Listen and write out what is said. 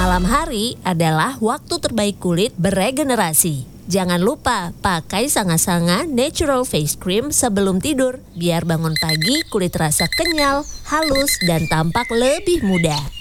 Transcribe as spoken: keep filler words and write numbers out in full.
Malam hari adalah waktu terbaik kulit beregenerasi. Jangan lupa pakai Sanga-Sanga Natural Face Cream sebelum tidur, biar bangun pagi kulit terasa kenyal, halus, dan tampak lebih muda.